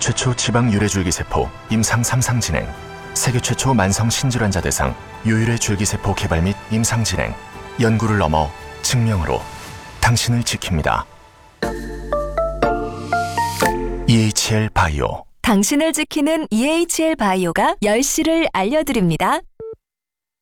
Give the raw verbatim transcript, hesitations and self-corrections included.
최초 지방 유래줄기세포 임상 삼 상 진행, 세계 최초 만성 신질환자 대상 유일의 줄기세포 개발 및 임상 진행, 연구를 넘어 증명으로 당신을 지킵니다. 이에이치엘 바이오. 당신을 지키는 이에이치엘 바이오가 열 시를 알려드립니다.